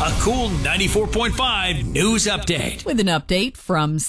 A Cool 94.5 news update. With an update from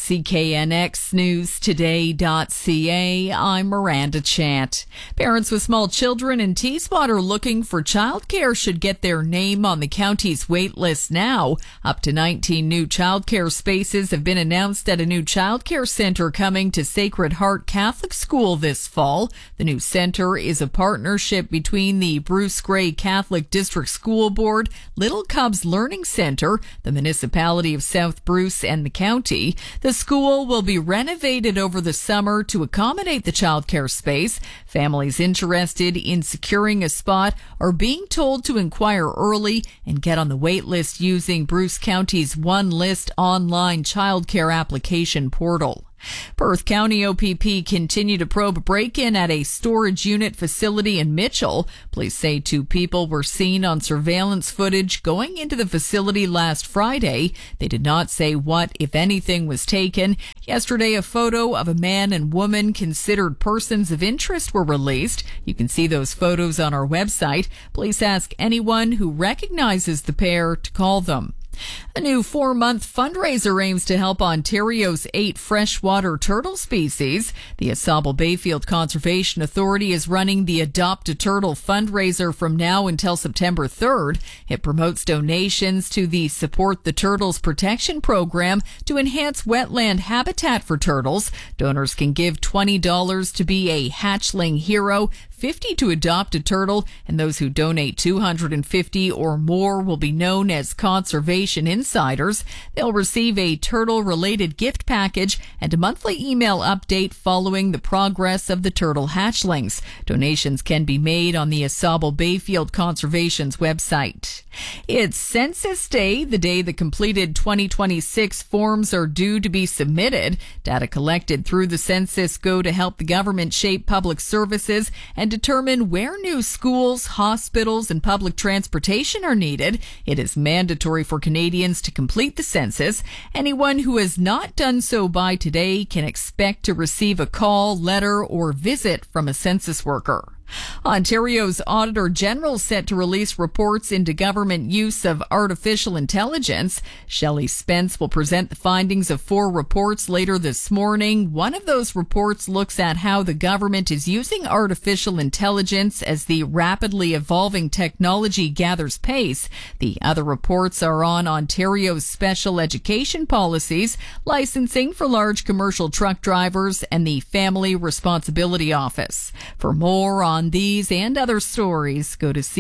CKNXNewsToday.ca, I'm Miranda Chant. Parents with small children in T-Spot are looking for childcare should get their name on the county's wait list now. Up to 19 new childcare spaces have been announced at a new childcare center coming to Sacred Heart Catholic School this fall. The new center is a partnership between the Bruce Gray Catholic District School Board, Little Cubs Learning Center, the municipality of South Bruce, and the county. The school will be renovated over the summer to accommodate the childcare space. Families interested in securing a spot are being told to inquire early and get on the wait list using Bruce County's One List online childcare application portal. Perth County OPP continue to probe a break-in at a storage unit facility in Mitchell. Police say 2 people were seen on surveillance footage going into the facility last Friday. They did not say what, if anything, was taken. Yesterday, a photo of a man and woman considered persons of interest were released. You can see those photos on our website. Police ask anyone who recognizes the pair to call them. A new 4-month fundraiser aims to help Ontario's 8 freshwater turtle species. The Asable Bayfield Conservation Authority is running the Adopt a Turtle fundraiser from now until September 3rd. It promotes donations to the Support the Turtles Protection Program to enhance wetland habitat for turtles. Donors can give $20 to be a hatchling hero, $50 to adopt a turtle, and those who donate $250 or more will be known as conservation insiders. They'll receive a turtle-related gift package and a monthly email update following the progress of the turtle hatchlings. Donations can be made on the Asable Bayfield Conservation's website. It's Census Day, the day the completed 2026 forms are due to be submitted. Data collected through the census go to help the government shape public services and determine where new schools, hospitals, and public transportation are needed. It is mandatory for Canadians to complete the census. Anyone who has not done so by today can expect to receive a call, letter, or visit from a census worker. Ontario's Auditor General set to release reports into government use of artificial intelligence. Shelley Spence will present the findings of 4 reports later this morning. One of those reports looks at how the government is using artificial intelligence as the rapidly evolving technology gathers pace. The other reports are on Ontario's special education policies, licensing for large commercial truck drivers, and the Family Responsibility Office. For more on these and other stories, go to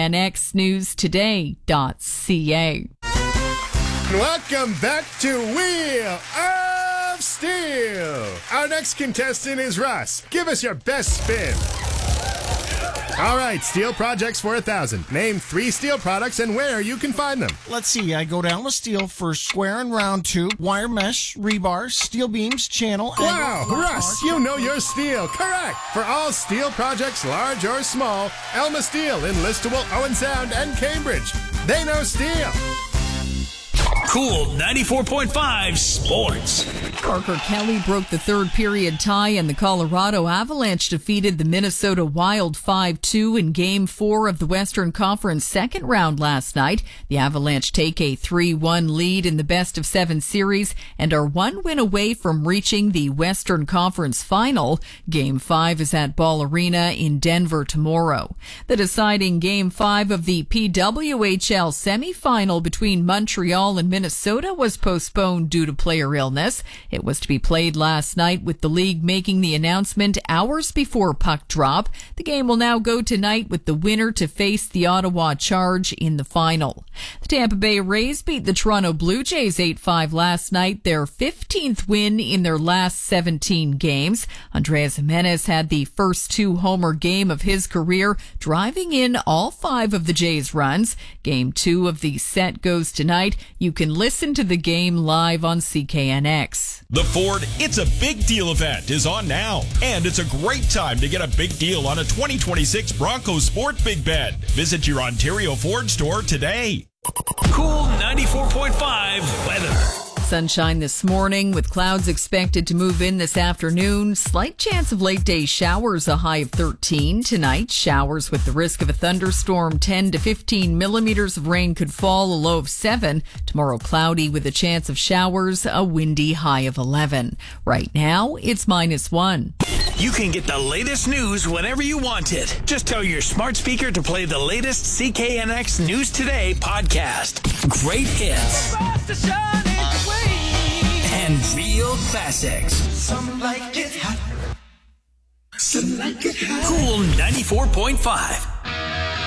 CKNXNewsToday.ca. Welcome back to Wheel of Steel. Our next contestant is Russ. Give us your best spin. All right, steel projects for 1,000. Name 3 steel products and where you can find them. Let's see. I go down with steel for square and round tube, wire mesh, rebar, steel beams, channel. Wow, Russ, you know your steel. Correct. For all steel projects, large or small, Elma Steel in Listowel, Owen Sound, and Cambridge. They know steel. Cool 94.5 Sports. Parker Kelly broke the third-period tie, and the Colorado Avalanche defeated the Minnesota Wild 5-2 in Game 4 of the Western Conference second round last night. The Avalanche take a 3-1 lead in the best-of-7 series and are 1 win away from reaching the Western Conference final. Game 5 is at Ball Arena in Denver tomorrow. The deciding Game 5 of the PWHL semifinal between Montreal and Minnesota was postponed due to player illness. It was to be played last night, with the league making the announcement hours before puck drop. The game will now go tonight, with the winner to face the Ottawa Charge in the final. The Tampa Bay Rays beat the Toronto Blue Jays 8-5 last night, their 15th win in their last 17 games. Andrés Giménez had the first 2-homer game of his career, driving in all 5 of the Jays' runs. Game 2 of the set goes tonight. You can listen to the game live on CKNX. The Ford It's a Big Deal event is on now, and it's a great time to get a big deal on a 2026 Bronco Sport Big Bed. Visit your Ontario Ford store today. Cool 94.5 weather. sunshine this morning with clouds expected to move in this afternoon. Slight chance of late day showers, a high of 13. Tonight, showers with the risk of a thunderstorm. 10 to 15 millimeters of rain could fall, a low of 7. Tomorrow, cloudy with a chance of showers, a windy high of 11. Right now, it's -1. You can get the latest news whenever you want it. Just tell your smart speaker to play the latest CKNX News Today podcast. Great hits. And real classics. Some like it hot. Some like it hot. Cool 94.5.